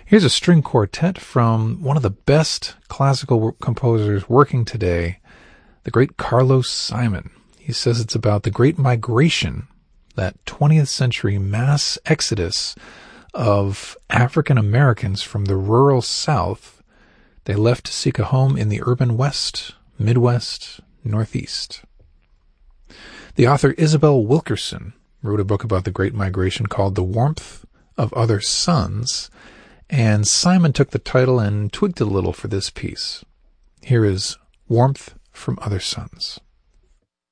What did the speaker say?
Here's a string quartet from one of the best classical composers working today, the great Carlos Simon. He says it's about the Great Migration, that 20th century mass exodus of African Americans from the rural South. They left to seek a home in the urban West, Midwest, Northeast. The author Isabel Wilkerson wrote a book about the Great Migration called The Warmth of Other Suns, and Simon took the title and tweaked it a little for this piece. Here is Warmth from Other Suns.